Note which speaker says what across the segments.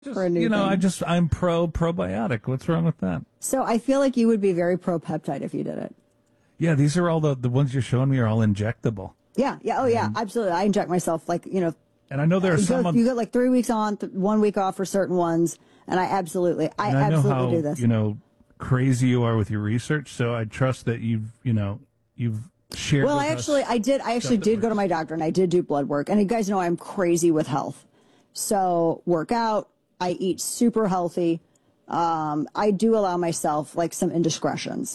Speaker 1: for a new thing.
Speaker 2: I'm pro probiotic. What's wrong with that?
Speaker 1: So I feel like you would be very pro peptide if you did it.
Speaker 2: Yeah, these are all the ones you're showing me are all injectable.
Speaker 1: Yeah. Oh, yeah. Absolutely. I inject myself
Speaker 2: and I know there are
Speaker 1: you get like 3 weeks on, 1 week off for certain ones. And I absolutely do this.
Speaker 2: Crazy you are with your research. So I trust that you've shared.
Speaker 1: Well, I actually did go to my doctor and I did do blood work. And you guys know I'm crazy with health. So work out. I eat super healthy. I do allow myself like some indiscretions,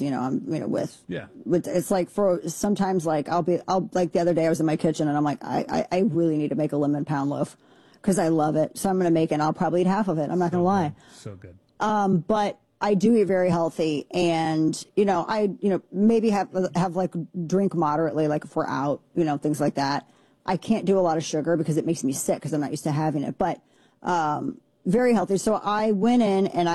Speaker 1: with it's like sometimes like I'll like the other day I was in my kitchen and I'm like, I really need to make a lemon pound loaf because I love it. So I'm going to make it and I'll probably eat half of it. I'm not going to lie.
Speaker 2: So good.
Speaker 1: But I do eat very healthy and, maybe have like drink moderately, like if we're out, things like that. I can't do a lot of sugar because it makes me sick because I'm not used to having it, but, very healthy. So I went in and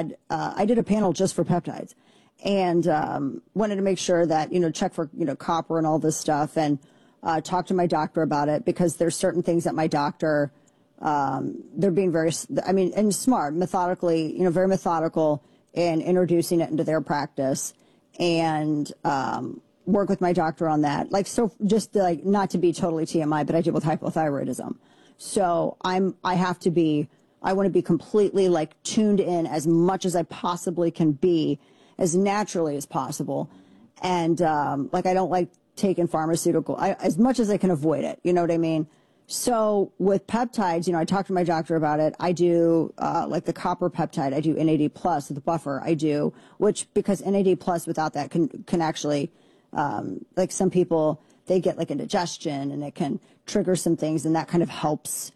Speaker 1: I did a panel just for peptides and, wanted to make sure that, check for, copper and all this stuff and, talk to my doctor about it because there's certain things that my doctor, they're being very, and smart, methodically, very methodical in introducing it into their practice and, work with my doctor on that. Like, so just like, not to be totally TMI, but I deal with hypothyroidism. So I want to be completely like tuned in as much as I possibly can be as naturally as possible. And, I don't like taking pharmaceutical as much as I can avoid it. You know what I mean? So with peptides, I talked to my doctor about it. I do, like the copper peptide. I do NAD plus with the buffer. Because NAD plus without that can actually, like some people, they get like indigestion and it can trigger some things and that kind of helps,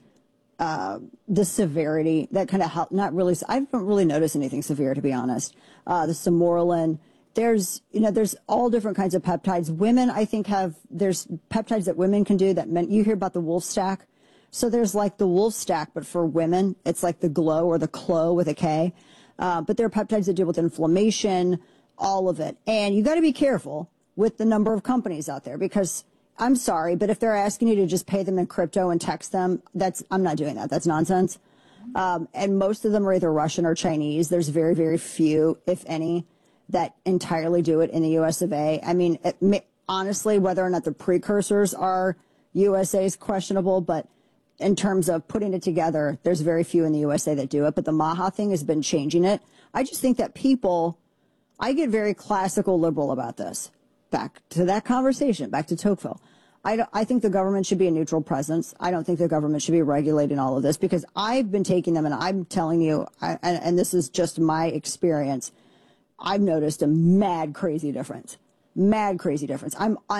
Speaker 1: the severity that kind of help, not really, I haven't really noticed anything severe to be honest. The Samorelin, there's all different kinds of peptides. Women, I think there's peptides that women can do that men, you hear about the wolf stack. So there's like the wolf stack, but for women, it's like the glow or the clo with a K. But there are peptides that deal with inflammation, all of it. And you got to be careful with the number of companies out there because I'm sorry, but if they're asking you to just pay them in crypto and text them, I'm not doing that. That's nonsense. And most of them are either Russian or Chinese. There's very, very few, if any, that entirely do it in the US of A. I mean, honestly, whether or not the precursors are USA is questionable, but in terms of putting it together, there's very few in the USA that do it. But the Maha thing has been changing it. I just think that I get very classical liberal about this. Back to that conversation, back to Tocqueville. I think the government should be a neutral presence. I don't think the government should be regulating all of this because I've been taking them and I'm telling you, and this is just my experience, I've noticed a mad crazy difference. Mad crazy difference.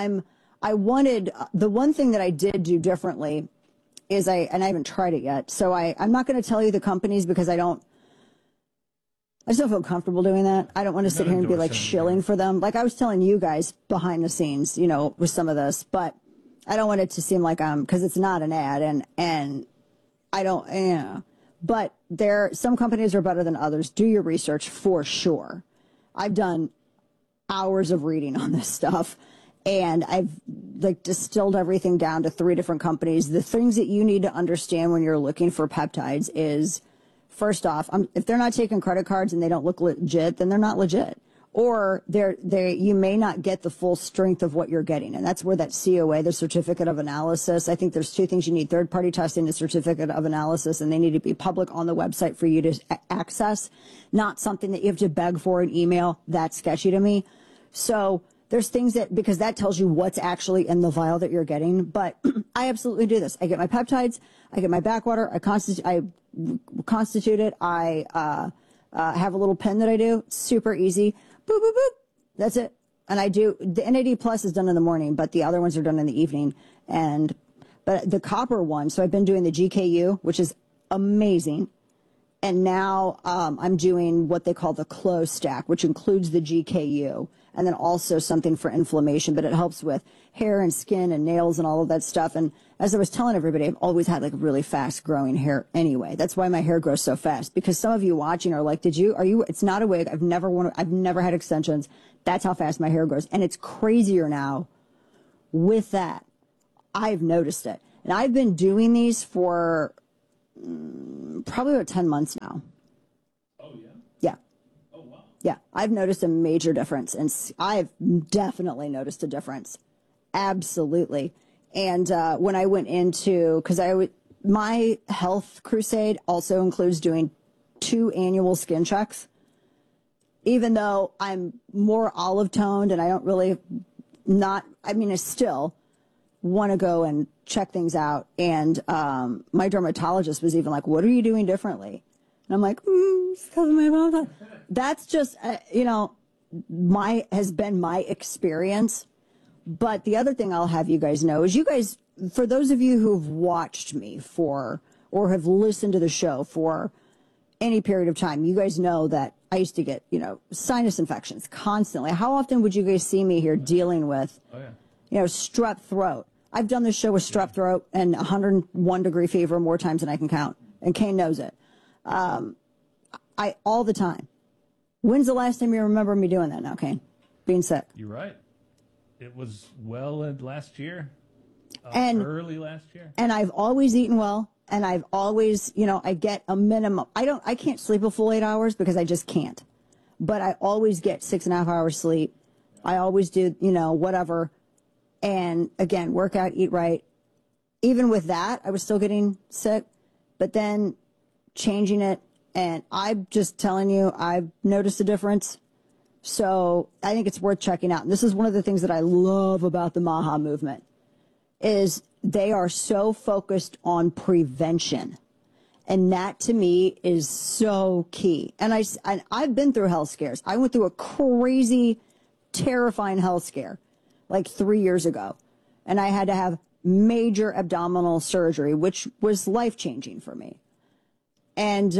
Speaker 1: I wanted, the one thing that I did do differently is I haven't tried it yet. So I'm not going to tell you the companies because I just don't feel comfortable doing that. I don't want to sit here and be like shilling for them. Like I was telling you guys behind the scenes, with some of this, but I don't want it to seem like cause it's not an ad and I don't, but some companies are better than others. Do your research for sure. I've done hours of reading on this stuff and I've like distilled everything down to 3 different companies. The things that you need to understand when you're looking for peptides is, first off, if they're not taking credit cards and they don't look legit, then they're not legit. Or you may not get the full strength of what you're getting. And that's where that COA, the certificate of analysis, I think there's 2 things you need: third-party testing and certificate of analysis, and they need to be public on the website for you to access, not something that you have to beg for an email. That's sketchy to me. So there's things because that tells you what's actually in the vial that you're getting. But I absolutely do this. I get my peptides, I get my backwater, I constitute it, I have a little pen that I do. It's super easy. Boop, boop, boop. That's it. And the NAD plus is done in the morning, but the other ones are done in the evening. But the copper one, so I've been doing the GKU, which is amazing. And now, I'm doing what they call the clo stack, which includes the GKU and then also something for inflammation, but it helps with hair and skin and nails and all of that stuff. And as I was telling everybody, I've always had like really fast growing hair anyway. That's why my hair grows so fast, because some of you watching are like, it's not a wig. I've never had extensions. That's how fast my hair grows. And it's crazier now with that. I've noticed it. And I've been doing these for probably about 10 months now.
Speaker 2: Oh, yeah?
Speaker 1: Yeah.
Speaker 2: Oh, wow.
Speaker 1: Yeah. I've noticed a major difference, and I've definitely noticed a difference. Absolutely. And when I went into, my health crusade also includes doing 2 annual skin checks. Even though I'm more olive toned and I don't really I still want to go and check things out. And my dermatologist was even like, what are you doing differently? And I'm like, that's just, has been my experience. But the other thing I'll have you guys know is for those of you who've watched me or have listened to the show for any period of time, you guys know that I used to get, sinus infections constantly. How often would you guys see me here dealing with, strep throat? I've done this show with strep throat and 101-degree fever more times than I can count. And Kane knows it. All the time. When's the last time you remember me doing that now, Kane? Being sick.
Speaker 2: You're right. It was last year. Early last year. And
Speaker 1: I've always eaten well. And I've always, I get a minimum. I can't sleep a full 8 hours because I just can't. But I always get 6.5 hours sleep. I always do, whatever. And again, work out, eat right. Even with that, I was still getting sick. But then changing it. And I'm just telling you, I've noticed a difference. So I think it's worth checking out. And this is one of the things that I love about the MAHA movement is they are so focused on prevention. And that to me is so key. And I've been through health scares. I went through a crazy, terrifying health scare like 3 years ago. And I had to have major abdominal surgery, which was life-changing for me. And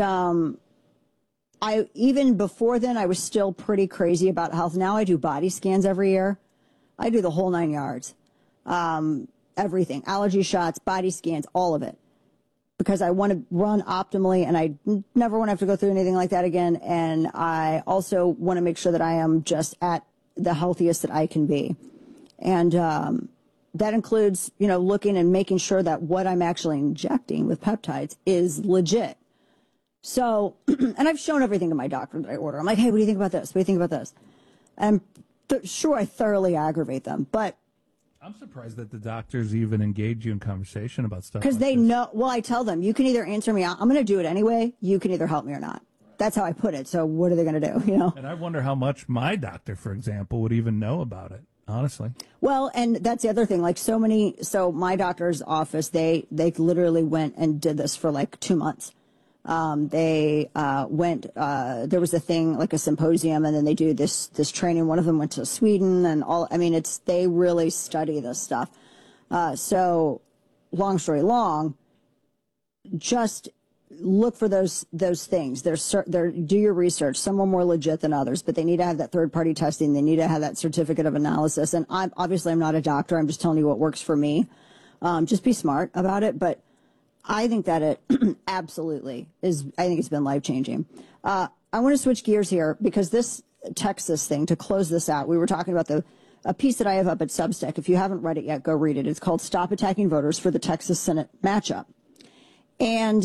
Speaker 1: even before then, I was still pretty crazy about health. Now I do body scans every year. I do the whole 9 yards. Everything, allergy shots, body scans, all of it, because I want to run optimally and I never want to have to go through anything like that again. And I also want to make sure that I am just at the healthiest that I can be. And that includes, looking and making sure that what I'm actually injecting with peptides is legit. So, and I've shown everything to my doctor that I order. I'm like, hey, what do you think about this? What do you think about this? And sure, I thoroughly aggravate them, but
Speaker 2: I'm surprised that the doctors even engage you in conversation about stuff.
Speaker 1: Because they know, well, I tell them, you can either answer me, I'm going to do it anyway. You can either help me or not. That's how I put it. So what are they going to do,
Speaker 2: And I wonder how much my doctor, for example, would even know about it, honestly.
Speaker 1: Well, and that's the other thing. Like so my doctor's office, they literally went and did this for like 2 months. They went, there was a thing like a symposium, and then they do this training. One of them went to Sweden and they really study this stuff. So long story long, just look for those things. Do your research. Some are more legit than others, but they need to have that third party testing. They need to have that certificate of analysis. And I'm not a doctor. I'm just telling you what works for me. Just be smart about it. But I think that it absolutely is. I think it's been life-changing. I want to switch gears here because this Texas thing, to close this out, we were talking about a piece that I have up at Substack. If you haven't read it yet, go read it. It's called Stop Attacking Voters for the Texas Senate Matchup. And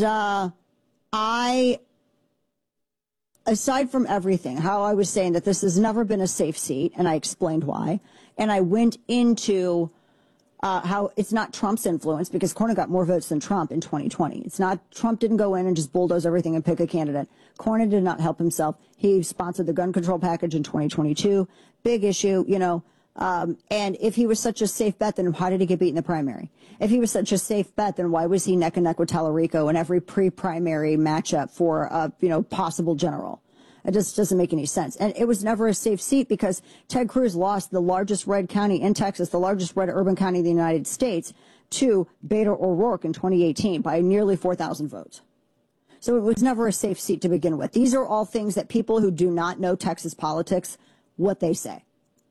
Speaker 1: aside from everything, how I was saying that this has never been a safe seat, and I explained why, and I went into how it's not Trump's influence, because Cornyn got more votes than Trump in 2020. It's not, Trump didn't go in and just bulldoze everything and pick a candidate. Cornyn did not help himself. He sponsored the gun control package in 2022. Big issue, and if he was such a safe bet, then why did he get beat in the primary? If he was such a safe bet, then why was he neck and neck with Tallarico in every pre-primary matchup for a, possible general? It just doesn't make any sense. And it was never a safe seat because Ted Cruz lost the largest red county in Texas, the largest red urban county in the United States, to Beto O'Rourke in 2018 by nearly 4,000 votes. So it was never a safe seat to begin with. These are all things that people who do not know Texas politics, what they say.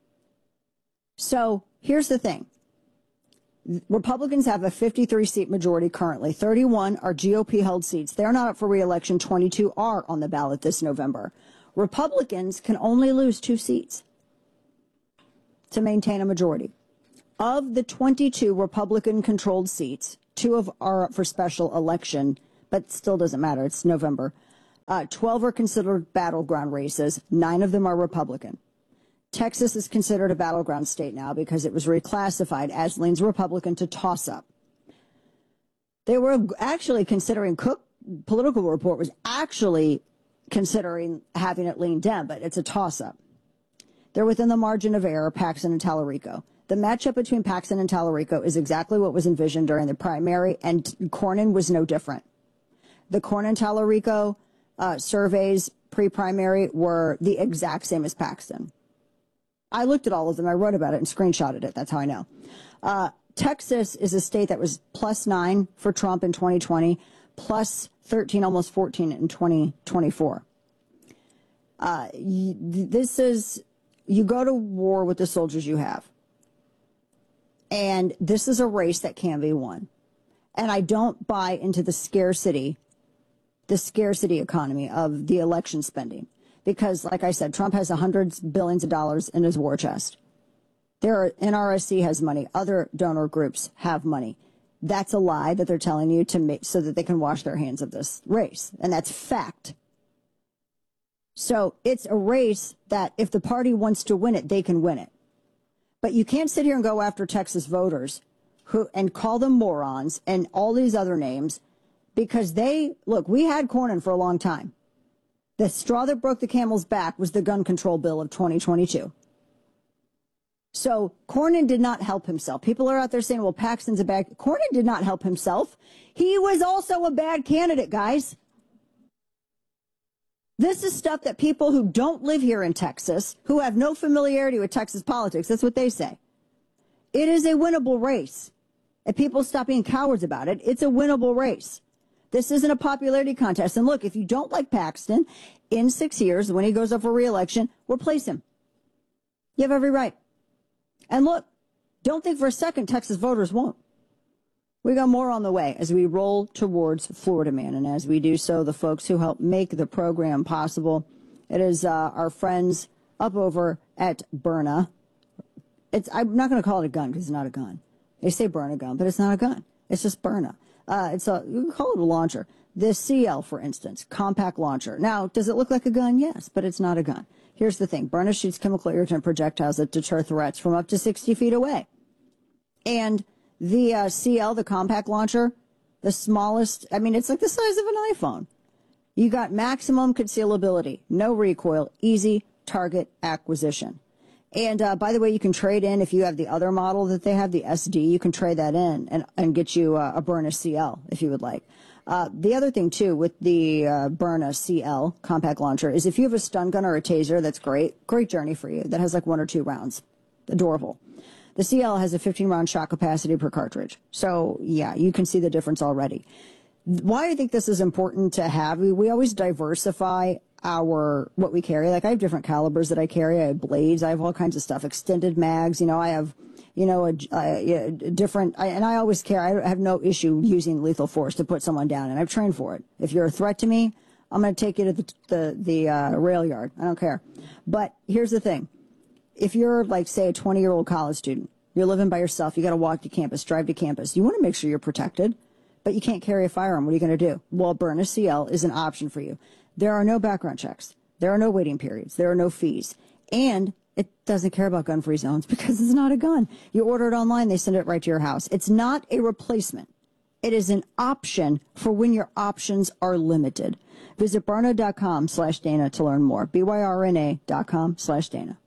Speaker 1: So here's the thing. Republicans have a 53-seat majority currently. 31 are GOP-held seats. They're not up for re-election. 22 are on the ballot this November. Republicans can only lose 2 seats to maintain a majority. Of the 22 Republican-controlled seats, 2 are up for special election, but still doesn't matter. It's November. 12 are considered battleground races. 9 of them are Republican. Texas is considered a battleground state now because it was reclassified as leans Republican to toss-up. They were actually considering, Cook Political Report was actually considering having it lean Dem, but it's a toss-up. They're within the margin of error, Paxton and Tallarico. The matchup between Paxton and Tallarico is exactly what was envisioned during the primary, and Cornyn was no different. The Cornyn-Tallarico surveys pre-primary were the exact same as Paxton. I looked at all of them. I wrote about it and screenshotted it. That's how I know. Texas is a state that was +9 for Trump in 2020, +13, almost 14 in 2024. This is, you go to war with the soldiers you have. And this is a race that can be won. And I don't buy into the scarcity economy of the election spending. Because, like I said, Trump has hundreds of billions of dollars in his war chest. NRSC has money. Other donor groups have money. That's a lie that they're telling you to make so that they can wash their hands of this race. And that's fact. So it's a race that if the party wants to win it, they can win it. But you can't sit here and go after Texas voters and call them morons and all these other names because we had Cornyn for a long time. The straw that broke the camel's back was the gun control bill of 2022. So Cornyn did not help himself. People are out there saying, well, Paxton's a bad... Cornyn did not help himself. He was also a bad candidate, guys. This is stuff that people who don't live here in Texas, who have no familiarity with Texas politics, that's what they say. It is a winnable race. If people stop being cowards about it, it's a winnable race. This isn't a popularity contest. And look, if you don't like Paxton, in 6 years, when he goes up for re-election, replace him. You have every right. And look, don't think for a second Texas voters won't. We got more on the way as we roll towards Florida Man. And as we do so, the folks who help make the program possible, it is our friends up over at Byrna. I'm not going to call it a gun because it's not a gun. They say burn a gun, but it's not a gun. It's just Byrna. You can call it a launcher. The CL, for instance, compact launcher. Now, does it look like a gun? Yes, but it's not a gun. Here's the thing. Byrna shoots chemical irritant projectiles that deter threats from up to 60 feet away. And the CL, the compact launcher, the smallest, it's like the size of an iPhone. You got maximum concealability, no recoil, easy target acquisition. And by the way, you can trade in if you have the other model that they have, the SD, you can trade that in and get you a Byrna CL if you would like. The other thing, too, with the Byrna CL compact launcher is if you have a stun gun or a taser, that's great. Great journey for you. That has like 1 or 2 rounds. Adorable. The CL has a 15-round shot capacity per cartridge. So, yeah, you can see the difference already. Why I think this is important to have, we always diversify what we carry. Like I have different calibers that I carry. I have blades. I have all kinds of stuff. Extended mags. I have, different. And I always carry. I have no issue using lethal force to put someone down, and I've trained for it. If you're a threat to me, I'm going to take you to the rail yard. I don't care. But here's the thing: if you're like, say, a 20-year-old college student, you're living by yourself. You got to walk to campus, drive to campus. You want to make sure you're protected, but you can't carry a firearm. What are you going to do? Well, Byrna CL is an option for you. There are no background checks. There are no waiting periods. There are no fees. And it doesn't care about gun-free zones because it's not a gun. You order it online, they send it right to your house. It's not a replacement. It is an option for when your options are limited. Visit Byrna.com/Dana to learn more. BYRNA.com/Dana.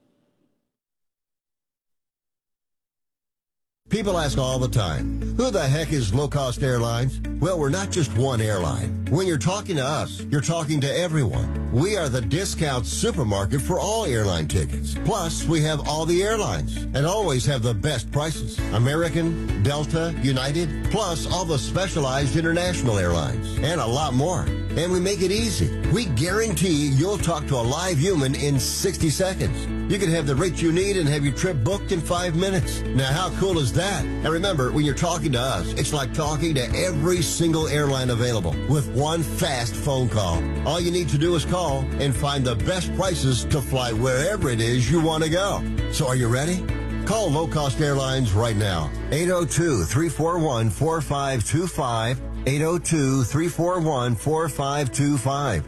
Speaker 3: People ask all the time, who the heck is Low Cost Airlines? Well, we're not just one airline. When you're talking to us, you're talking to everyone. We are the discount supermarket for all airline tickets. Plus, we have all the airlines and always have the best prices. American, Delta, United, plus all the specialized international airlines and a lot more. And we make it easy. We guarantee you'll talk to a live human in 60 seconds. You can have the rate you need and have your trip booked in 5 minutes. Now, how cool is that? And remember, when you're talking to us, it's like talking to every single airline available with one fast phone call. All you need to do is call and find the best prices to fly wherever it is you want to go. So are you ready? Call Low Cost Airlines right now. 802-341-4525. 802-341-4525.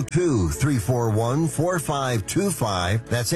Speaker 3: 802-341-4525. That's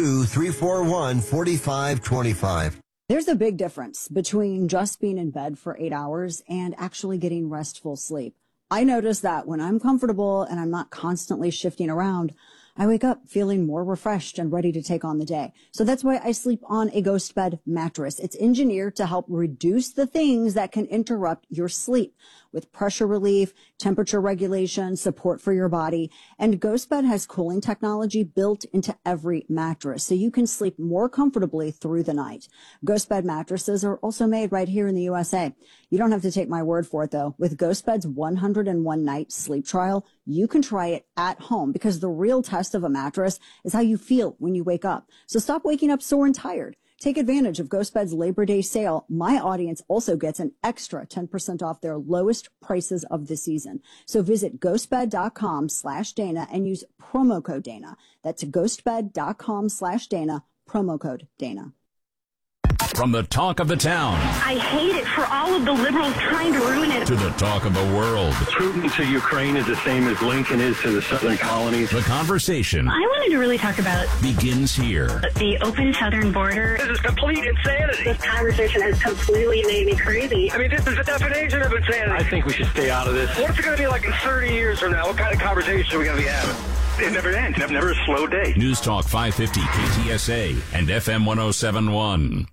Speaker 3: 802-341-4525.
Speaker 1: There's a big difference between just being in bed for 8 hours and actually getting restful sleep. I notice that when I'm comfortable and I'm not constantly shifting around, I wake up feeling more refreshed and ready to take on the day. So that's why I sleep on a Ghost Bed mattress. It's engineered to help reduce the things that can interrupt your sleep with pressure relief, temperature regulation, support for your body. And Ghost Bed has cooling technology built into every mattress, so you can sleep more comfortably through the night. Ghost Bed mattresses are also made right here in the USA. You don't have to take my word for it, though. With Ghost Bed's 101 night sleep trial, you can try it at home, because the real test of a mattress is how you feel when you wake up. So stop waking up sore and tired. Take advantage of Ghost Bed's Labor Day sale. My audience also gets an extra 10% off their lowest prices of the season. So visit ghostbed.com/Dana and use promo code Dana. That's ghostbed.com/Dana, promo code Dana.
Speaker 4: From the talk of the town.
Speaker 5: I hate it for all of the liberals trying to ruin it.
Speaker 4: To the talk of the world.
Speaker 6: Putin to Ukraine is the same as Lincoln is to the southern colonies.
Speaker 4: The conversation.
Speaker 5: I wanted to really talk about
Speaker 4: begins here.
Speaker 5: The open southern border.
Speaker 6: This is complete insanity.
Speaker 5: This conversation has completely made me crazy.
Speaker 6: I mean, this is the definition of insanity. I think we should stay out of this. What's it going to be like in 30 years from now? What kind of conversation are we going to be having? It never ends. Never a slow day.
Speaker 4: News Talk 550 KTSA and FM 1071.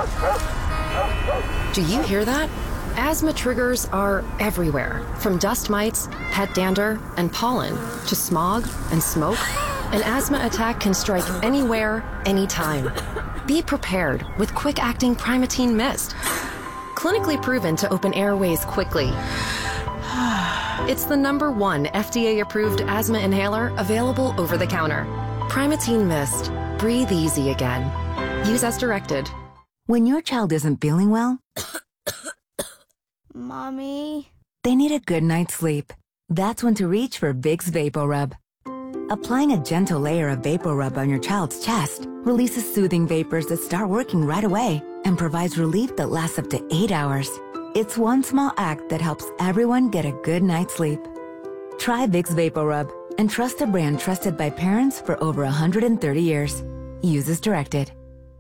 Speaker 7: Do you hear that? Asthma triggers are everywhere, from dust mites, pet dander, and pollen, to smog and smoke. An asthma attack can strike anywhere, anytime. Be prepared with quick-acting Primatene Mist. Clinically proven to open airways quickly. It's the #1 FDA-approved asthma inhaler available over the counter. Primatene Mist. Breathe easy again. Use as directed.
Speaker 8: When your child isn't feeling well,
Speaker 9: Mommy,
Speaker 8: they need a good night's sleep. That's when to reach for Vicks VapoRub. Applying a gentle layer of VapoRub on your child's chest releases soothing vapors that start working right away and provides relief that lasts up to 8 hours. It's one small act that helps everyone get a good night's sleep. Try Vicks VapoRub and trust a brand trusted by parents for over 130 years. Use as directed.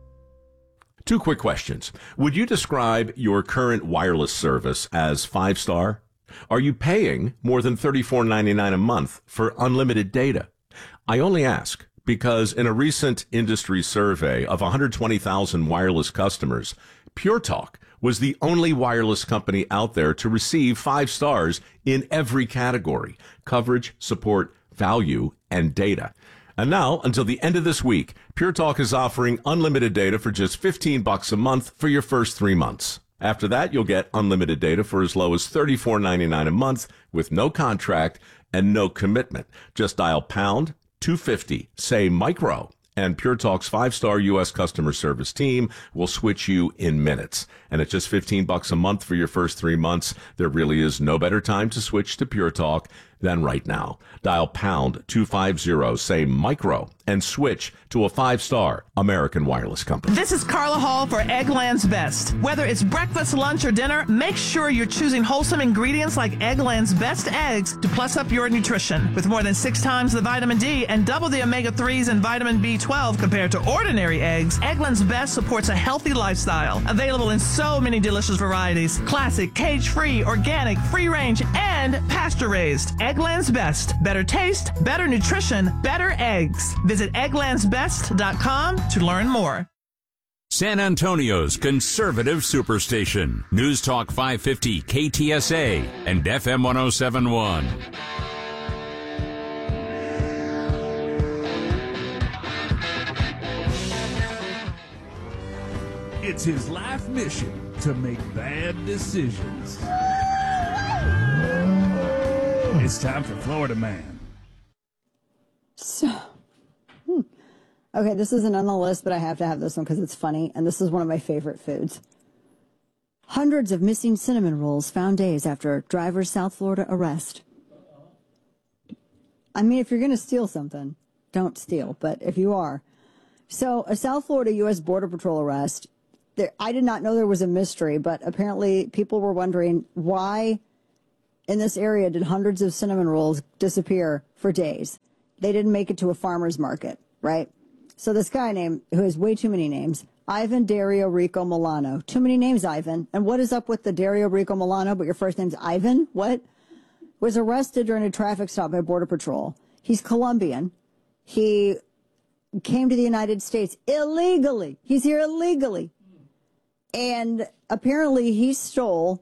Speaker 10: 2 quick questions. Would you describe your current wireless service as 5-star? Are you paying more than $34.99 a month for unlimited data? I only ask because in a recent industry survey of 120,000 wireless customers, Pure Talk was the only wireless company out there to receive 5 stars in every category: coverage, support, value, and data. And now, until the end of this week, Pure Talk is offering unlimited data for just $15 a month for your first 3 months. After that, you'll get unlimited data for as low as $34.99 a month with no contract and no commitment. Just dial pound 250, say micro, and Pure Talk's 5-star U.S. customer service team will switch you in minutes. And at just $15 a month for your first 3 months, there really is no better time to switch to Pure Talk than right now. Dial pound 250, say micro, and switch to a 5-star American wireless company.
Speaker 11: This is Carla Hall for Eggland's Best. Whether it's breakfast, lunch, or dinner, make sure you're choosing wholesome ingredients like Eggland's Best eggs to plus up your nutrition. With more than 6 times the vitamin D and double the omega-3s and vitamin B12 compared to ordinary eggs, Eggland's Best supports a healthy lifestyle. Available in so many delicious varieties: classic, cage-free, organic, free-range, and pasture-raised. Eggland's Best. Better taste, better nutrition, better eggs. Visit egglandsbest.com to learn more.
Speaker 4: San Antonio's conservative superstation. News Talk 550 KTSA and FM 1071.
Speaker 2: It's his life mission to make bad decisions. It's time for Florida Man.
Speaker 1: So, okay, this isn't on the list, but I have to have this one because it's funny, and this is one of my favorite foods. Hundreds of missing cinnamon rolls found days after driver's South Florida arrest. I mean, if you're going to steal something, don't steal, but if you are. So, a South Florida U.S. Border Patrol arrest. I did not know there was a mystery, but apparently people were wondering why in this area did hundreds of cinnamon rolls disappear for days. They didn't make it to a farmer's market, right? So this guy named, who has way too many names, Ivan Dario Rico Milano. Too many names, Ivan. And what is up with the Dario Rico Milano, but your first name's Ivan? What? Was arrested during a traffic stop by Border Patrol. He's Colombian. He came to the United States illegally. He's here illegally. And apparently he stole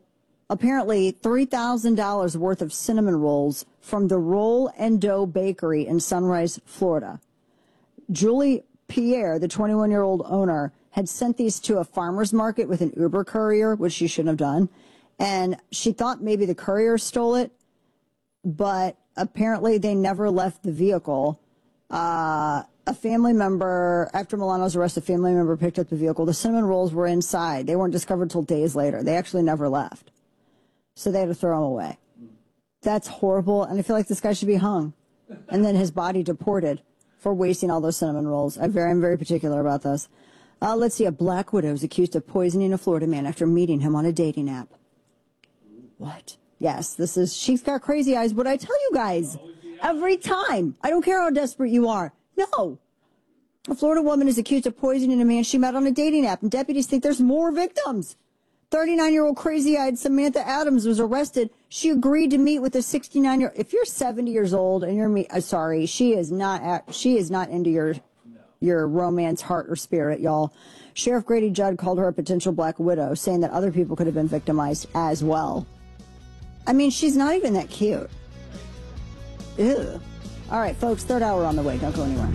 Speaker 1: $3,000 worth of cinnamon rolls from the Roll and Dough Bakery in Sunrise, Florida. Julie Pierre, the 21-year-old owner, had sent these to a farmer's market with an Uber courier, which she shouldn't have done. And she thought maybe the courier stole it, but apparently they never left the vehicle. A family member, after Milano's arrest, a family member picked up the vehicle. The cinnamon rolls were inside. They weren't discovered till days later. They actually never left. So they had to throw them away. That's horrible. And I feel like this guy should be hung and then his body deported for wasting all those cinnamon rolls. I'm very particular about this. Let's see. A black widow is accused of poisoning a Florida man after meeting him on a dating app. What? Yes, she's got crazy eyes. What I tell you guys every time. I don't care how desperate you are. No. A Florida woman is accused of poisoning a man she met on a dating app, and deputies think there's more victims. 39-year-old crazy-eyed Samantha Adams was arrested. She agreed to meet with a 69-year-old. If you're 70 years old and you're sorry, she is not into your romance, heart, or spirit, y'all. Sheriff Grady Judd called her a potential black widow, saying that other people could have been victimized as well. I mean, she's not even that cute. Ew. All right, folks, third hour on the way. Don't go anywhere.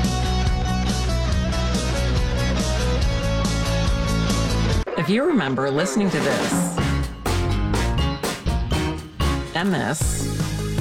Speaker 9: If you remember listening to this, MS,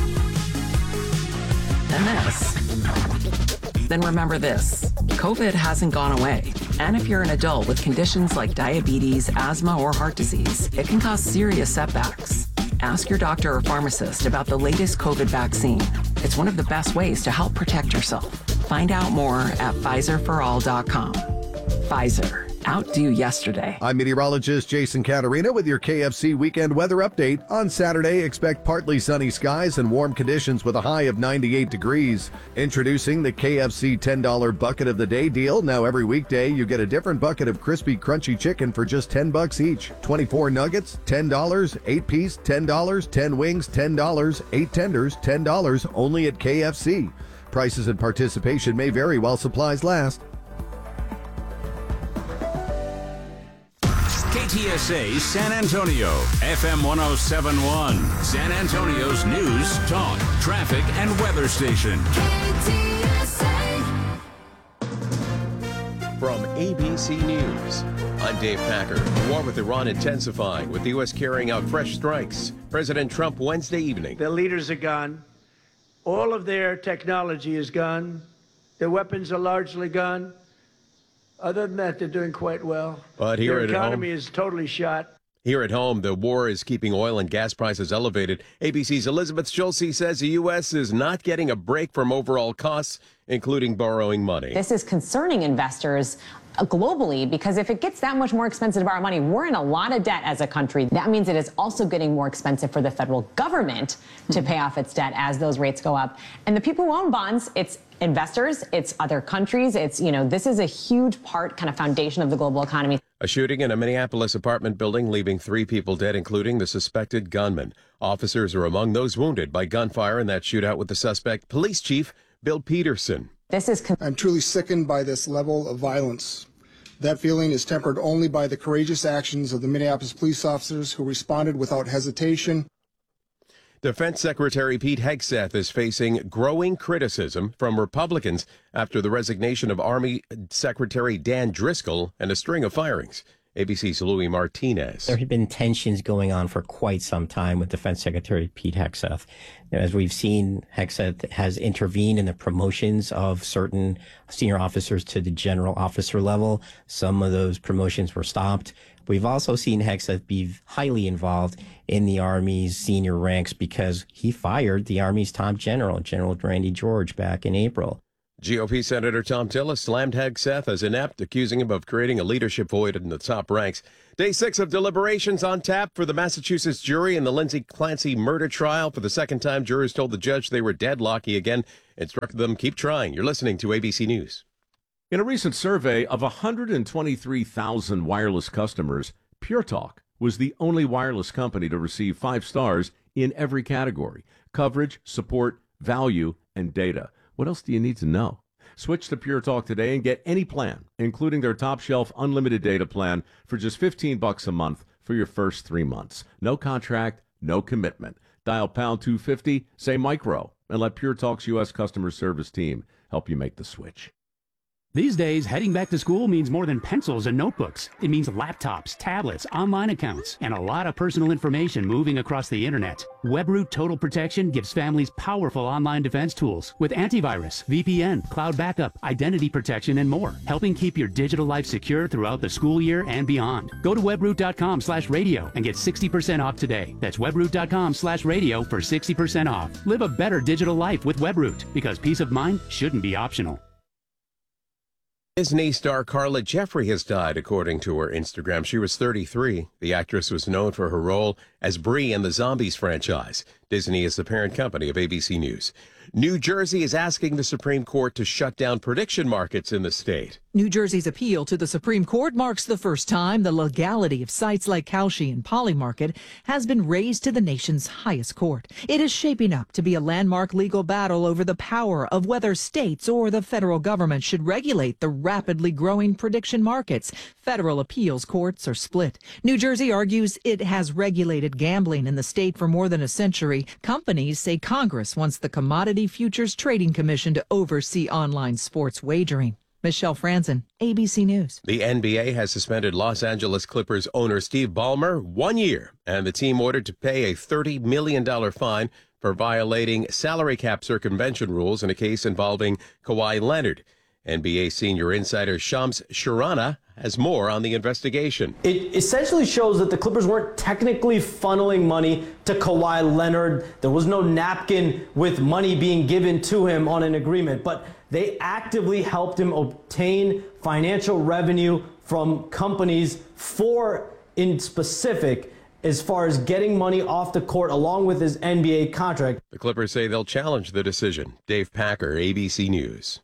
Speaker 9: then remember this. COVID hasn't gone away. And if you're an adult with conditions like diabetes, asthma, or heart disease, it can cause serious setbacks. Ask your doctor or pharmacist about the latest COVID vaccine. It's one of the best ways to help protect yourself. Find out more at PfizerForAll.com. Pfizer. Outdo yesterday.
Speaker 12: I'm meteorologist Jason Caterina with your KFC weekend weather update. On Saturday, expect partly sunny skies and warm conditions with a high of 98 degrees. Introducing the KFC $10 bucket of the day deal. Now every weekday, you get a different bucket of crispy, crunchy chicken for just $10 each. 24 nuggets, $10, 8-piece, $10, 10 wings, $10, 8 tenders, $10, only at KFC. Prices and participation may vary while supplies last.
Speaker 4: KTSA San Antonio, FM 1071, San Antonio's news, talk, traffic, and weather station.
Speaker 13: KTSA. From ABC News, I'm Dave Packer. The war with Iran intensifying, with the U.S. carrying out fresh strikes. President Trump Wednesday evening.
Speaker 14: Their leaders are gone. All of their technology is gone. Their weapons are largely gone. Other than that, they're doing quite well.
Speaker 13: But here
Speaker 14: their
Speaker 13: at home,
Speaker 14: economy is totally shot.
Speaker 13: Here at home, the war is keeping oil and gas prices elevated. ABC's Elizabeth Schulze says the U.S. is not getting a break from overall costs, including borrowing money.
Speaker 15: This is concerning investors globally, because if it gets that much more expensive to borrow money, we're in a lot of debt as a country. That means it is also getting more expensive for the federal government to pay off its debt as those rates go up. And the people who own bonds, it's investors, it's other countries, it's, this is a huge part, kind of foundation of the global economy.
Speaker 13: A shooting in a Minneapolis apartment building, leaving 3 people dead, including the suspected gunman. Officers are among those wounded by gunfire in that shootout with the suspect, Police Chief Bill Peterson.
Speaker 16: I'm truly sickened by this level of violence. That feeling is tempered only by the courageous actions of the Minneapolis police officers who responded without hesitation.
Speaker 13: Defense Secretary Pete Hegseth is facing growing criticism from Republicans after the resignation of Army Secretary Dan Driscoll and a string of firings. ABC's Louis Martinez.
Speaker 17: There have been tensions going on for quite some time with Defense Secretary Pete Hegseth. As we've seen, Hegseth has intervened in the promotions of certain senior officers to the general officer level. Some of those promotions were stopped. We've also seen Hegseth be highly involved in the Army's senior ranks because he fired the Army's top general, General Randy George, back in April.
Speaker 13: GOP Senator Tom Tillis slammed Hegseth as inept, accusing him of creating a leadership void in the top ranks. Day 6 of deliberations on tap for the Massachusetts jury in the Lindsay Clancy murder trial. For the second time, jurors told the judge they were deadlocked. He again instructed them, keep trying. You're listening to ABC News.
Speaker 10: In a recent survey of 123,000 wireless customers, Pure Talk was the only wireless company to receive 5 stars in every category: coverage, support, value, and data. What else do you need to know? Switch to Pure Talk today and get any plan, including their top shelf unlimited data plan, for just $15 a month for your first 3 months. No contract, no commitment. Dial pound 250, say micro, and let Pure Talk's U.S. customer service team help you make the switch.
Speaker 18: These days, heading back to school means more than pencils and notebooks. It means laptops, tablets, online accounts, and a lot of personal information moving across the internet. WebRoot Total Protection gives families powerful online defense tools with antivirus, VPN, cloud backup, identity protection, and more, helping keep your digital life secure throughout the school year and beyond. Go to webroot.com/radio and get 60% off today. That's webroot.com/radio for 60% off. Live a better digital life with WebRoot, because peace of mind shouldn't be optional.
Speaker 13: Disney star Carla Jeffrey has died, according to her Instagram. She was 33. The actress was known for her role as Brie in the Zombies franchise. Disney is the parent company of ABC News. New Jersey is asking the Supreme Court to shut down prediction markets in the state.
Speaker 19: New Jersey's appeal to the Supreme Court marks the first time the legality of sites like Kalshi and Polymarket has been raised to the nation's highest court. It is shaping up to be a landmark legal battle over the power of whether states or the federal government should regulate the rapidly growing prediction markets. Federal appeals courts are split. New Jersey argues it has regulated gambling in the state for more than a century. Companies say Congress wants the Commodity Futures Trading Commission to oversee online sports wagering. Michelle Franzen, ABC News.
Speaker 13: The NBA has suspended Los Angeles Clippers owner Steve Ballmer 1 year, and the team ordered to pay a $30 million fine for violating salary cap circumvention rules in a case involving Kawhi Leonard. NBA senior insider Shams Charania has more on the investigation.
Speaker 20: It essentially shows that the Clippers weren't technically funneling money to Kawhi Leonard. There was no napkin with money being given to him on an agreement, but they actively helped him obtain financial revenue from companies in specific as far as getting money off the court along with his NBA contract.
Speaker 13: The Clippers say they'll challenge the decision. Dave Packer, ABC News.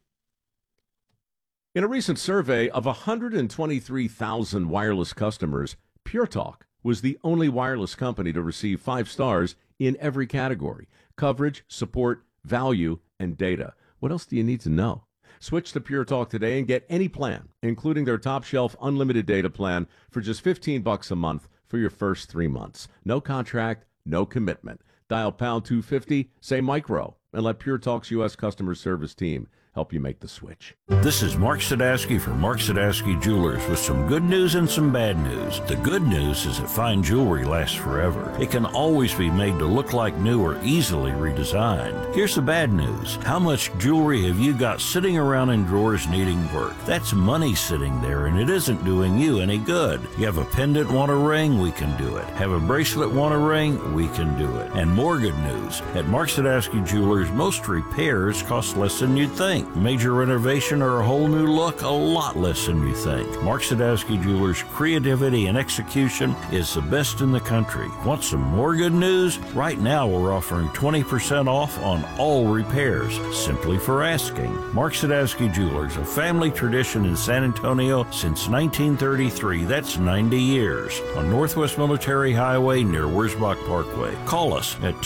Speaker 10: In a recent survey of 123,000 wireless customers, Pure Talk was the only wireless company to receive 5 stars in every category: coverage, support, value, and data. What else do you need to know? Switch to Pure Talk today and get any plan, including their top shelf unlimited data plan, for just $15 a month for your first 3 months. No contract, no commitment. Dial pound 250, say micro, and let Pure Talk's U.S. customer service team help you make the switch.
Speaker 21: This is Mark Sadowski from Mark Sadowski Jewelers with some good news and some bad news. The good news is that fine jewelry lasts forever. It can always be made to look like new or easily redesigned. Here's the bad news. How much jewelry have you got sitting around in drawers needing work? That's money sitting there, and it isn't doing you any good. You have a pendant, want a ring? We can do it. Have a bracelet, want a ring? We can do it. And more good news. At Mark Sadowski Jewelers, most repairs cost less than you'd think. Major renovation or a whole new look, a lot less than you think. Mark Sadowski Jewelers' creativity and execution is the best in the country. Want some more good news? Right now we're offering 20% off on all repairs, simply for asking. Mark Sadowski Jewelers, a family tradition in San Antonio since 1933. That's 90 years. On Northwest Military Highway near Wurzbach Parkway. Call us at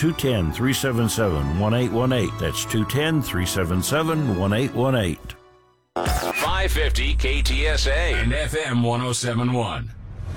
Speaker 21: 210-377-1818. That's 210-377-1818.
Speaker 4: 550 KTSA and FM 1071.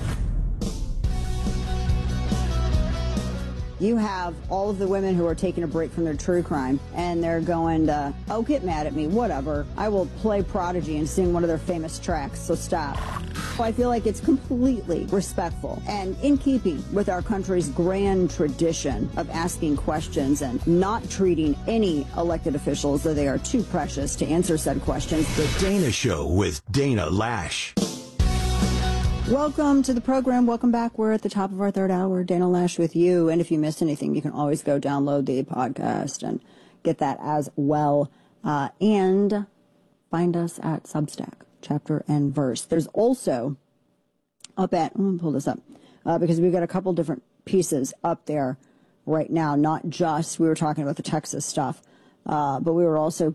Speaker 1: You have all of the women who are taking a break from their true crime, and they're going to, oh, get mad at me, whatever. I will play Prodigy and sing one of their famous tracks, so stop. I feel like it's completely respectful and in keeping with our country's grand tradition of asking questions and not treating any elected officials as though they are too precious to answer said questions.
Speaker 22: The Dana Show with Dana Lash.
Speaker 1: Welcome to the program. Welcome back. We're at the top of our third hour. Dana Lash with you. And if you missed anything, you can always go download the podcast and get that as well. And find us at Substack, chapter and verse. There's also up at, I'm going to pull this up, because we've got a couple different pieces up there right now, not just, we were talking about the Texas stuff, but we were also,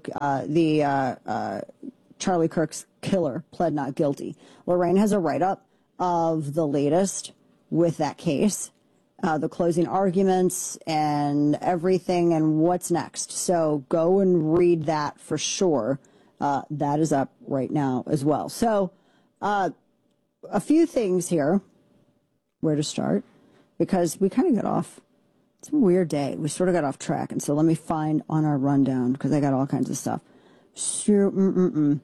Speaker 1: Charlie Kirk's killer pled not guilty. Lorraine has a write-up of the latest with that case, the closing arguments and everything and what's next. So go and read that for sure. That is up right now as well. So a few things here, where to start, because we kind of got off. It's a weird day. We sort of got off track. And so let me find on our rundown, because I got all kinds of stuff. I'm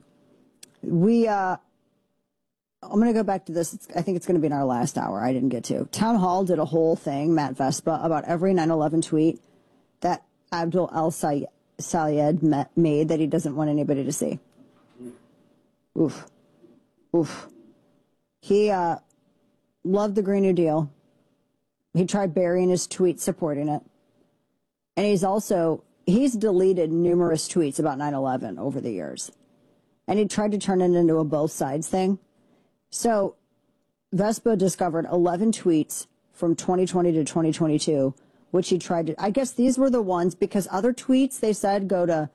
Speaker 1: going to go back to this. I think it's going to be in our last hour. I didn't get to. Town Hall did a whole thing, Matt Vespa, about every 9/11 tweet that Abdul El-Sayed made that he doesn't want anybody to see. Oof. Oof. He loved the Green New Deal. He tried burying his tweets supporting it. And he's deleted numerous tweets about 9/11 over the years. And he tried to turn it into a both sides thing. So Vespa discovered 11 tweets from 2020 to 2022, which he tried to, I guess these were the ones, because other tweets, they said, go to,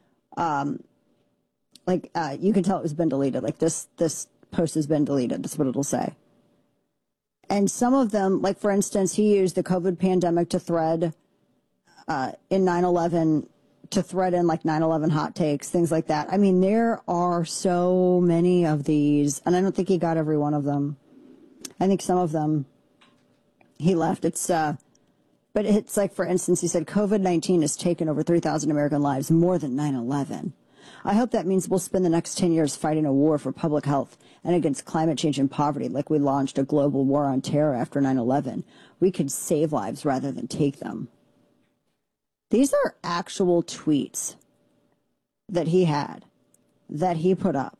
Speaker 1: you can tell it was been deleted. Like this post has been deleted. That's what it'll say. And some of them, like for instance, he used the COVID pandemic to thread in 9/11, to thread in like 9/11 hot takes, things like that. I mean, there are so many of these, and I don't think he got every one of them. I think some of them he left. But it's like, for instance, he said COVID-19 has taken over 3,000 American lives, more than 9/11. I hope that means we'll spend the next 10 years fighting a war for public health and against climate change and poverty, like we launched a global war on terror after 9/11. We could save lives rather than take them. These are actual tweets that he had, that he put up.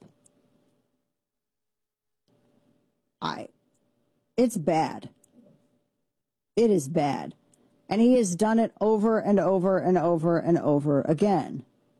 Speaker 1: It's bad. It is bad. And he has done it over and over and over and over again.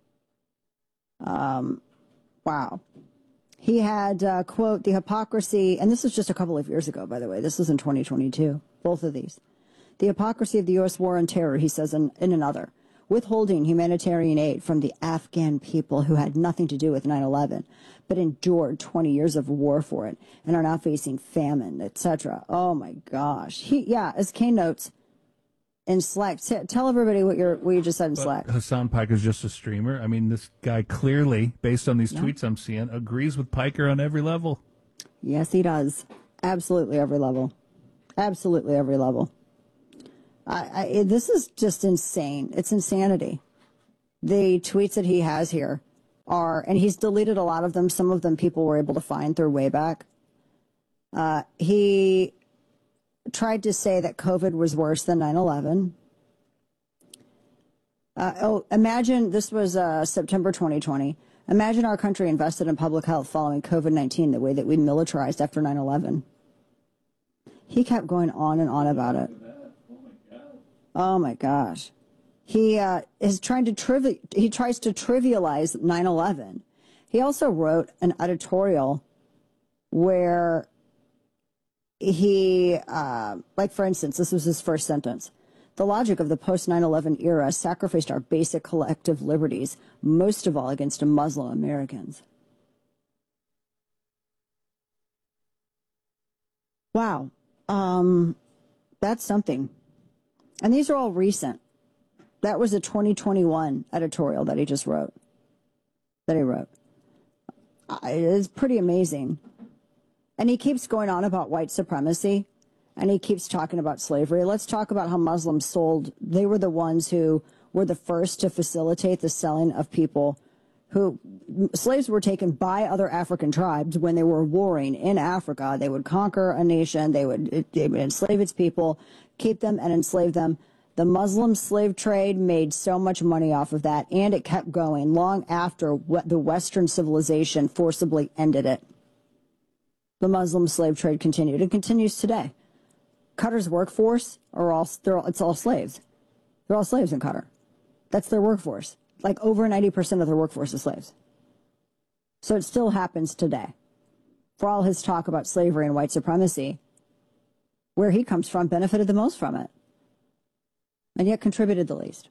Speaker 1: Wow. He had, quote, the hypocrisy, and this was just a couple of years ago, by the way. This was in 2022, both of these. The hypocrisy of the U.S. war on terror, he says in another. Withholding humanitarian aid from the Afghan people who had nothing to do with 9/11, but endured 20 years of war for it and are now facing famine, etc. Oh, my gosh. As Kane notes in Slack, tell everybody what you just said in Slack.
Speaker 2: Hassan Piker is just a streamer. I mean, this guy clearly, based on these tweets I'm seeing, agrees with Piker on every level.
Speaker 1: Yes, he does. Absolutely every level. Absolutely every level. This is just insane. It's insanity. The tweets that he has here and he's deleted a lot of them. Some of them people were able to find through Wayback. He tried to say that COVID was worse than 9/11. Imagine, this was September 2020. Imagine our country invested in public health following COVID-19 the way that we militarized after 9/11. He kept going on and on about it. Oh my gosh. He tries to trivialize 9/11. He also wrote an editorial where he, for instance, this was his first sentence. The logic of the post-9/11 era sacrificed our basic collective liberties, most of all against Muslim Americans. Wow. That's something. And these are all recent. That was a 2021 editorial that he just wrote. It is pretty amazing. And he keeps going on about white supremacy, and he keeps talking about slavery. Let's talk about how Muslims they were the ones who were the first to facilitate the selling of people slaves were taken by other African tribes when they were warring in Africa. They would conquer a nation, they would enslave its people, keep them and enslave them. The Muslim slave trade made so much money off of that, and it kept going long after the Western civilization forcibly ended it. The Muslim slave trade continued. It continues today. Qatar's workforce it's all slaves. They're all slaves in Qatar. That's their workforce. Like over 90% of their workforce is slaves. So it still happens today. For all his talk about slavery and white supremacy, where he comes from benefited the most from it, and yet contributed the least.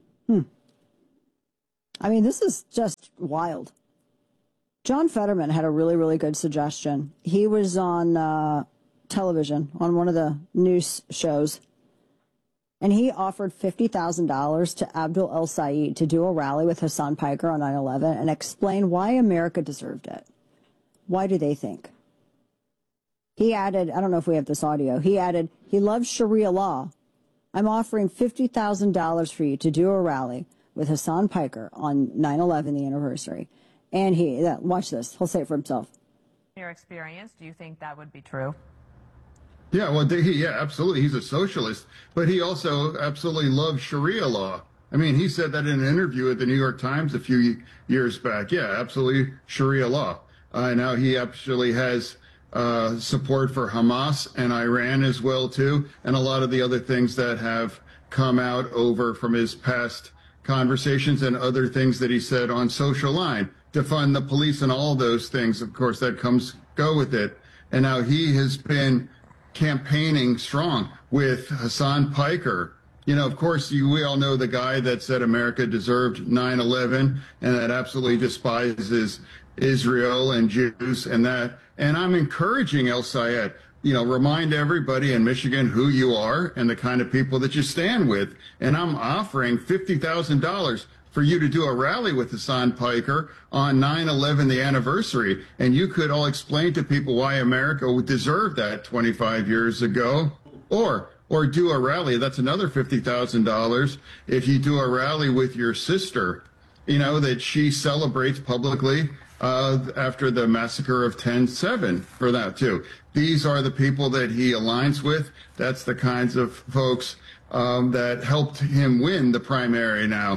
Speaker 1: I mean, this is just wild. John Fetterman had a really, really good suggestion. He was on television, on one of the news shows, and he offered $50,000 to Abdul El Sayed to do a rally with Hassan Piker on 9/11 and explain why America deserved it. Why do they think? He added, I don't know if we have this audio, he added, he loves Sharia law. I'm offering $50,000 for you to do a rally with Hassan Piker on 9/11, the anniversary. And watch this, he'll say it for himself.
Speaker 3: In your experience, do you think that would be true?
Speaker 5: Yeah, well, yeah, absolutely. He's a socialist, but he also absolutely loves Sharia law. I mean, he said that in an interview at the New York Times a few years back. Yeah, absolutely Sharia law. Now he actually has support for Hamas and Iran as well, too, and a lot of the other things that have come out over from his past conversations and other things that he said on Social Line, defund the police and all those things. Of course, that go with it. And now he has been campaigning strong with Hassan Piker. You know, of course, we all know the guy that said America deserved 9/11 and that absolutely despises Israel and Jews and that. And I'm encouraging El Sayed, remind everybody in Michigan who you are and the kind of people that you stand with. And I'm offering $50,000 for you to do a rally with Hassan Piker on 9/11, the anniversary. And you could all explain to people why America would deserve that 25 years ago. Or do a rally. That's another $50,000 if you do a rally with your sister, that she celebrates publicly after the massacre of 10/7 for that, too. These are the people that he aligns with. That's the kinds of folks that helped him win the primary now.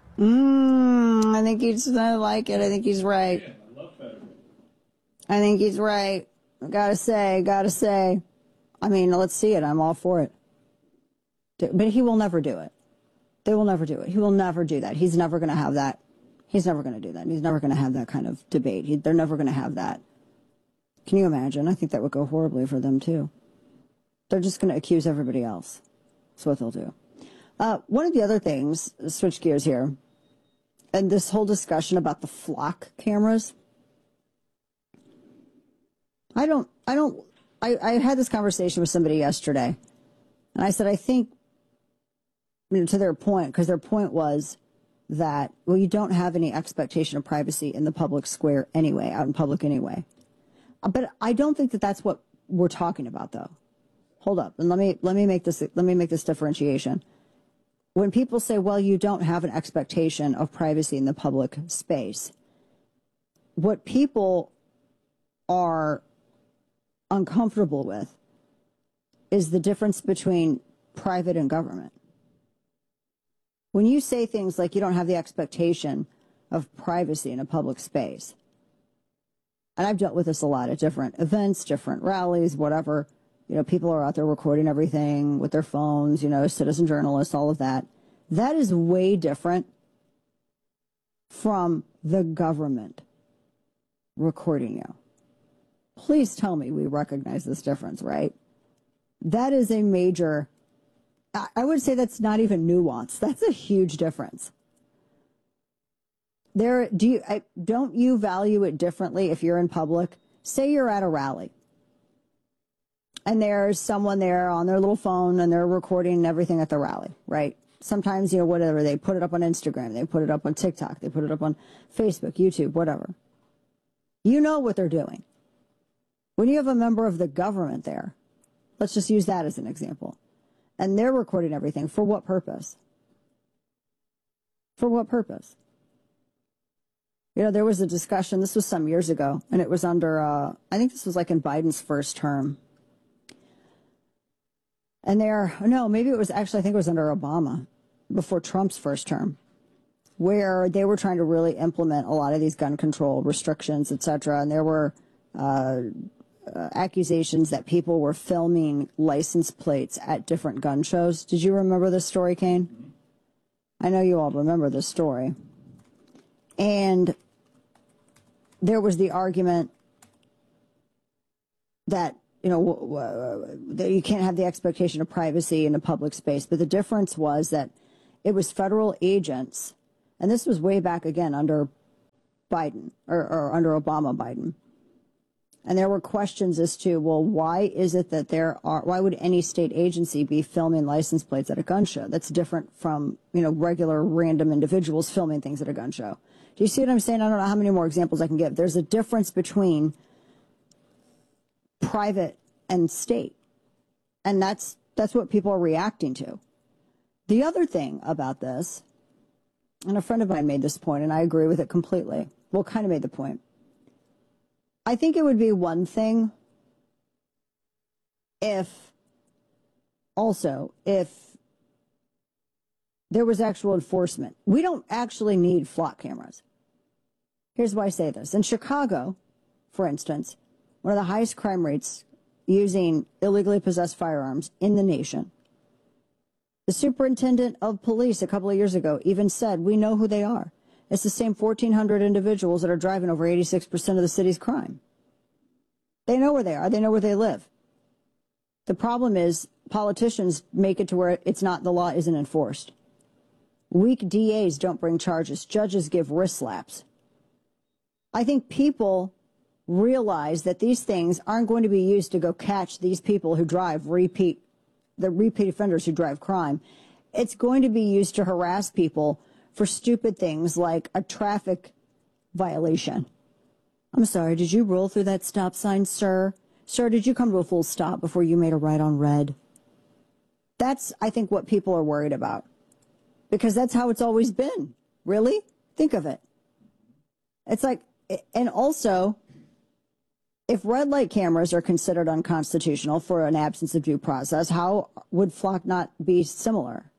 Speaker 1: I think I like it. I think he's right.
Speaker 2: Yeah, I love Fetterman.
Speaker 1: I think he's right. Gotta say. I mean, let's see it. I'm all for it. But he will never do it. They will never do it. He will never do that. He's never going to have that. He's never going to do that. He's never going to have that kind of debate. They're never going to have that. Can you imagine? I think that would go horribly for them, too. They're just going to accuse everybody else. That's what they'll do. One of the other things, switch gears here, and this whole discussion about the flock cameras. I had this conversation with somebody yesterday, and I said, I think, to their point, because their point was that, well, you don't have any expectation of privacy in the public square anyway, out in public anyway. But I don't think that that's what we're talking about, though. Hold up, and let me make this differentiation. When people say, well, you don't have an expectation of privacy in the public space, what people are uncomfortable with is the difference between private and government. When you say things like you don't have the expectation of privacy in a public space, and I've dealt with this a lot at different events, different rallies, whatever, people are out there recording everything with their phones, citizen journalists, all of that. That is way different from the government recording you. Please tell me we recognize this difference, right? That is a major, I would say that's not even nuance. That's a huge difference. Don't you value it differently if you're in public? Say you're at a rally and there's someone there on their little phone and they're recording everything at the rally, right? Sometimes, whatever, they put it up on Instagram, they put it up on TikTok, they put it up on Facebook, YouTube, whatever. You know what they're doing. When you have a member of the government there, let's just use that as an example, and they're recording everything, for what purpose? For what purpose? There was a discussion, this was some years ago, and it was under, I think this was like in Biden's first term. And maybe it was actually, I think it was under Obama, before Trump's first term, where they were trying to really implement a lot of these gun control restrictions, et cetera. And there were accusations that people were filming license plates at different gun shows. Did you remember this story, Kane? I know you all remember this story. And there was the argument that, that you can't have the expectation of privacy in a public space. But the difference was that it was federal agents, and this was way back again under Biden or under Obama-Biden. And there were questions as to, well, why is it that why would any state agency be filming license plates at a gun show? That's different from, regular random individuals filming things at a gun show. Do you see what I'm saying? I don't know how many more examples I can give. There's a difference between private and state. And that's what people are reacting to. The other thing about this, and a friend of mine made this point, and I agree with it completely. Well, kind of made the point. I think it would be one thing if there was actual enforcement. We don't actually need flock cameras. Here's why I say this. In Chicago, for instance, one of the highest crime rates using illegally possessed firearms in the nation. The superintendent of police a couple of years ago even said, we know who they are. It's the same 1,400 individuals that are driving over 86% of the city's crime. They know where they are. They know where they live. The problem is politicians make it to where the law isn't enforced. Weak DAs don't bring charges. Judges give wrist slaps. I think people realize that these things aren't going to be used to go catch these people who drive the repeat offenders who drive crime. It's going to be used to harass people for stupid things like a traffic violation. I'm sorry, did you roll through that stop sign, sir? Sir, did you come to a full stop before you made a right on red? That's, I think, what people are worried about. Because that's how it's always been. Really? Think of it. It's like, and also, if red light cameras are considered unconstitutional for an absence of due process, how would flock not be similar?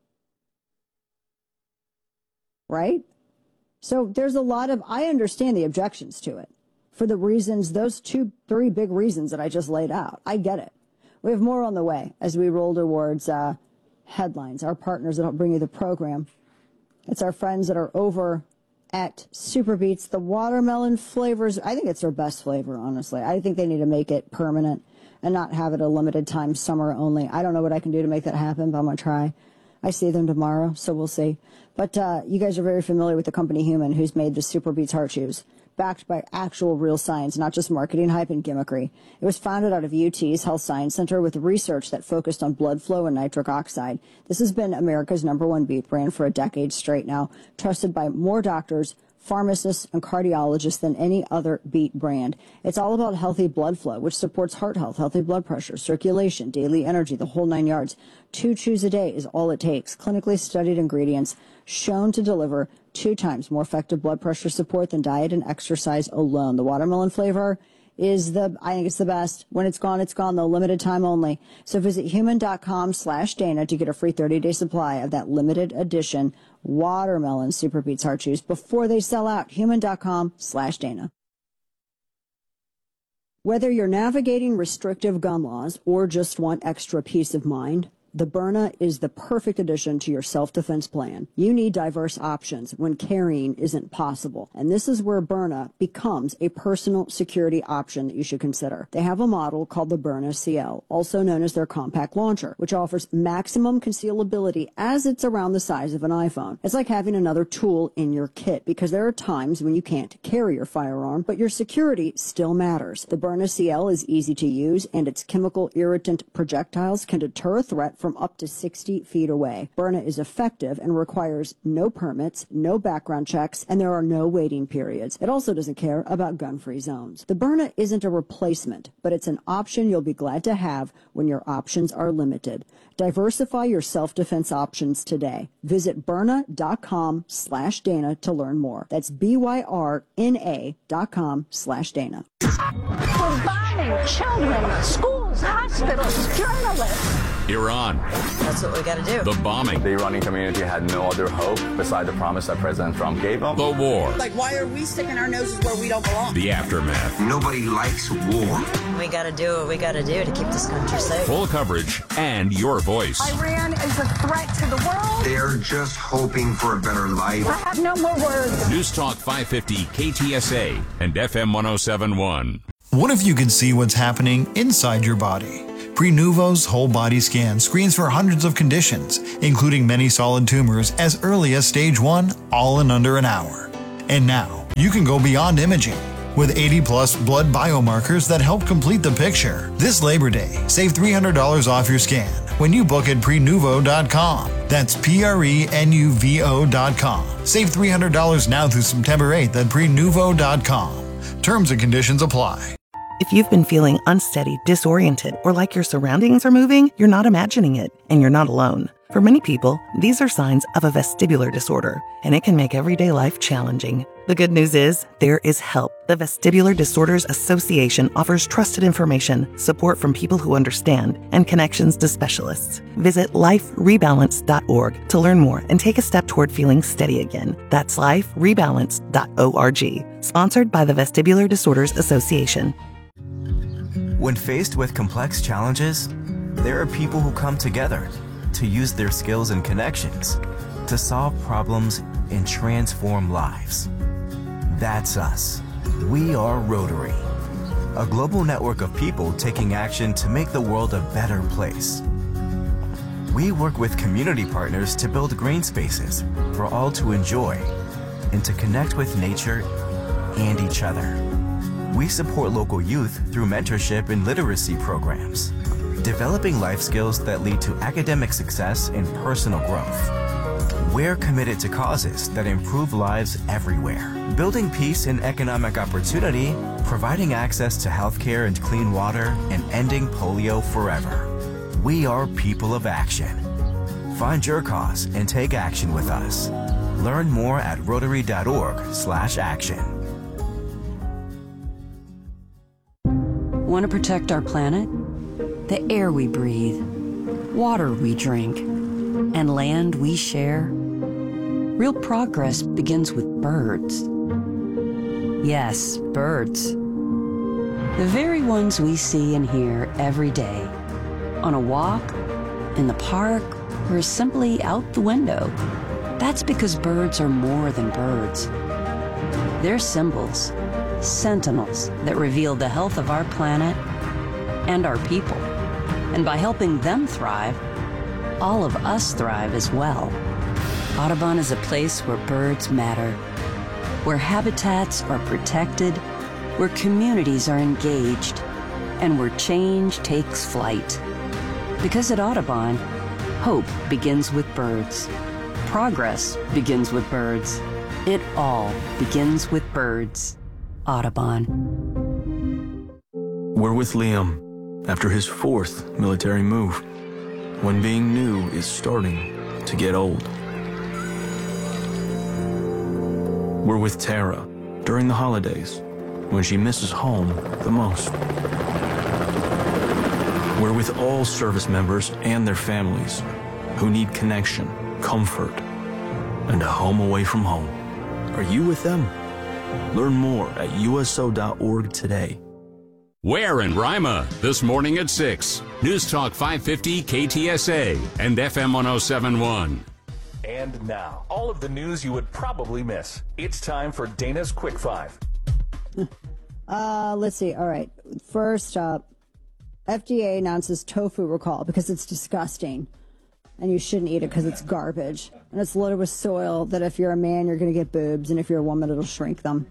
Speaker 1: Right? So there's a lot of, I understand the objections to it for the reasons, those 3 big reasons that I just laid out. I get it. We have more on the way as we roll towards headlines, our partners that will bring you the program. It's our friends that are over at Super Beets. The watermelon flavors, I think it's their best flavor, honestly. I think they need to make it permanent and not have it a limited time summer only. I don't know what I can do to make that happen, but I'm going to try. I see them tomorrow, so we'll see. But you guys are very familiar with the company Human, who's made the Super Beets heart chews, backed by actual real science, not just marketing hype and gimmickry. It was founded out of UT's Health Science Center with research that focused on blood flow and nitric oxide. This has been America's #1 beet brand for a decade straight now, trusted by more doctors, pharmacists, and cardiologists than any other beet brand. It's all about healthy blood flow, which supports heart health, healthy blood pressure, circulation, daily energy, the whole 9 yards. 2 chews a day is all it takes. Clinically studied ingredients shown to deliver 2 times more effective blood pressure support than diet and exercise alone. The watermelon flavor is I think it's the best. When it's gone, though. Limited time only. So visit human.com/Dana to get a free 30-day supply of that limited edition watermelon Super Beets heart chews before they sell out. Human.com/Dana. Whether you're navigating restrictive gun laws or just want extra peace of mind, the Byrna is the perfect addition to your self-defense plan. You need diverse options when carrying isn't possible. And this is where Byrna becomes a personal security option that you should consider. They have a model called the Byrna CL, also known as their compact launcher, which offers maximum concealability as it's around the size of an iPhone. It's like having another tool in your kit because there are times when you can't carry your firearm, but your security still matters. The Byrna CL is easy to use, and its chemical irritant projectiles can deter a threat from up to 60 feet away. Byrna is effective and requires no permits, no background checks, and there are no waiting periods. It also doesn't care about gun-free zones. The Byrna isn't a replacement, but it's an option you'll be glad to have when your options are limited. Diversify your self-defense options today. Visit Byrna.com/Dana to learn more. That's BYRNA.com/Dana.
Speaker 6: For bombing children, schools. Those hospitals, journalists.
Speaker 4: Iran.
Speaker 6: That's what we got to do.
Speaker 4: The bombing.
Speaker 7: The Iranian community had no other hope beside the promise that President Trump gave them.
Speaker 4: The war.
Speaker 6: Like, why are we sticking our noses where we don't belong?
Speaker 4: The aftermath.
Speaker 7: Nobody likes war.
Speaker 6: We got to do what we got to do to keep this country safe.
Speaker 4: Full coverage and your voice.
Speaker 6: Iran is a threat to the world.
Speaker 7: They're just hoping for a better life.
Speaker 6: I have no more words.
Speaker 4: News Talk 550 KTSA and FM 1071.
Speaker 23: What if you could see what's happening inside your body? Prenuvo's whole body scan screens for hundreds of conditions, including many solid tumors as early as stage 1, all in under an hour. And now, you can go beyond imaging with 80-plus blood biomarkers that help complete the picture. This Labor Day, save $300 off your scan when you book at Prenuvo.com. That's Prenuvo.com. Save $300 now through September 8th at Prenuvo.com. Terms and conditions apply.
Speaker 24: If you've been feeling unsteady, disoriented, or like your surroundings are moving, you're not imagining it, and you're not alone. For many people, these are signs of a vestibular disorder, and it can make everyday life challenging. The good news is, there is help. The Vestibular Disorders Association offers trusted information, support from people who understand, and connections to specialists. Visit liferebalance.org to learn more and take a step toward feeling steady again. That's liferebalance.org. Sponsored by the Vestibular Disorders Association.
Speaker 25: When faced with complex challenges, there are people who come together to use their skills and connections to solve problems and transform lives. That's us. We are Rotary, a global network of people taking action to make the world a better place. We work with community partners to build green spaces for all to enjoy and to connect with nature and each other. We support local youth through mentorship and literacy programs, developing life skills that lead to academic success and personal growth. We're committed to causes that improve lives everywhere, building peace and economic opportunity, providing access to healthcare and clean water, and ending polio forever. We are people of action. Find your cause and take action with us. Learn more at rotary.org/action.
Speaker 26: Want to protect our planet? The air we breathe, water we drink, and land we share? Real progress begins with birds. Yes, birds. The very ones we see and hear every day. On a walk, in the park, or simply out the window. That's because birds are more than birds. They're symbols, sentinels that reveal the health of our planet and our people. And by helping them thrive, all of us thrive as well. Audubon is a place where birds matter, where habitats are protected, where communities are engaged, and where change takes flight. Because at Audubon, hope begins with birds. Progress begins with birds. It all begins with birds. Audubon.
Speaker 27: We're with Liam after his 4th military move, when being new is starting to get old. We're with Tara during the holidays, when she misses home the most. We're with all service members and their families who need connection, comfort, and a home away from home. Are you with them? Learn more at uso.org today.
Speaker 4: Where in Rima this morning at 6. News Talk 550 KTSA and FM 1071.
Speaker 28: And now, all of the news you would probably miss. It's time for Dana's Quick Five.
Speaker 1: Let's see. All right. First up, FDA announces tofu recall because it's disgusting. And you shouldn't eat it because it's garbage. And it's loaded with soil that if you're a man, you're going to get boobs. And if you're a woman, it'll shrink them.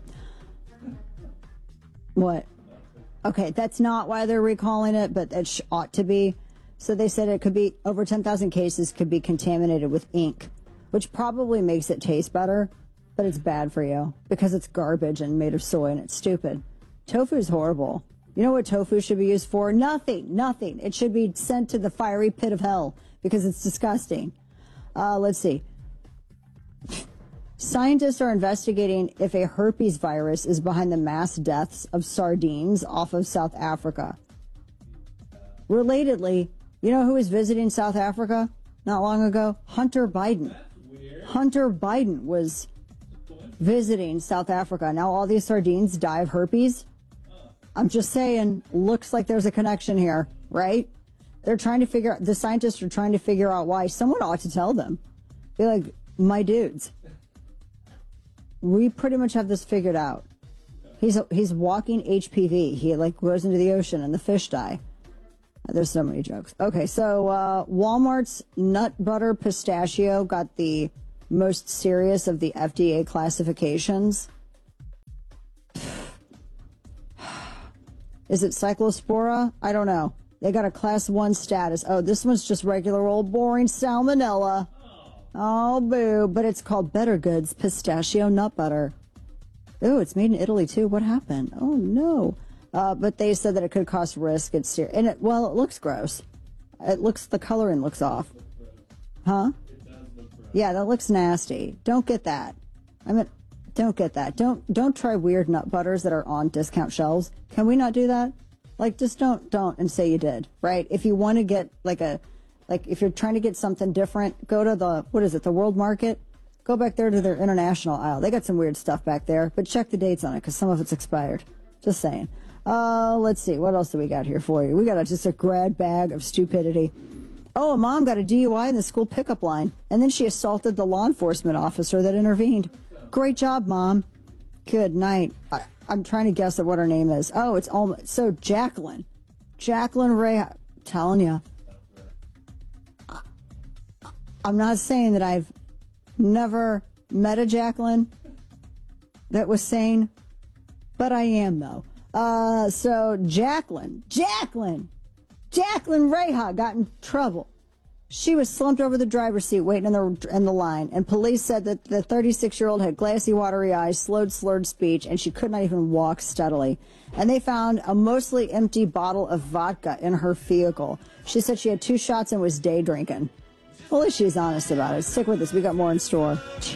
Speaker 1: What? Okay, that's not why they're recalling it, but it ought to be. So they said it could be, over 10,000 cases could be contaminated with ink, which probably makes it taste better, but it's bad for you because it's garbage and made of soy and it's stupid. Tofu is horrible. You know what tofu should be used for? Nothing. It should be sent to the fiery pit of hell because it's disgusting. Let's see. Scientists are investigating if a herpes virus is behind the mass deaths of sardines off of South Africa. Relatedly, you know who was visiting South Africa not long ago? Hunter Biden. Hunter Biden was visiting South Africa. Now all these sardines die of herpes. I'm just saying, looks like there's a connection here, right? They're trying to figure out, the scientists are trying to figure out why. Someone ought to tell them. Be like, my dudes, we pretty much have this figured out. He's walking HPV. He like goes into the ocean and the fish die. There's so many jokes. Okay, so Walmart's nut butter pistachio got the most serious of the FDA classifications. Is it Cyclospora? I don't know. They got a class 1 status. Oh, this one's just regular old boring salmonella. Oh, boo. But it's called Better Goods Pistachio Nut Butter. Ooh, it's made in Italy, too. What happened? Oh, no. But they said that it could cause risk. It's serious. And it looks gross. The coloring looks off. Huh? Yeah, that looks nasty. Don't get that. Don't get that. Don't try weird nut butters that are on discount shelves. Can we not do that? Like, just don't and say you did, right? If you want to get if you're trying to get something different, go to the World Market. Go back there to their international aisle. They got some weird stuff back there, but check the dates on it because some of it's expired. Just saying. Let's see. What else do we got here for you? We got just a grad bag of stupidity. Oh, a mom got a DUI in the school pickup line, and then she assaulted the law enforcement officer that intervened. Great job, Mom. Good night. I'm trying to guess at what her name is. Oh, it's so Jacqueline. Jacqueline Ray. Telling you. I'm not saying that I've never met a Jacqueline that was sane, but I am, though. So Jacqueline Reha got in trouble. She was slumped over the driver's seat waiting in the line, and police said that the 36-year-old had glassy, watery eyes, slurred speech, and she could not even walk steadily. And they found a mostly empty bottle of vodka in her vehicle. She said she had 2 shots and was day drinking. Well, at least she's honest about it. Stick with us. We got more in store.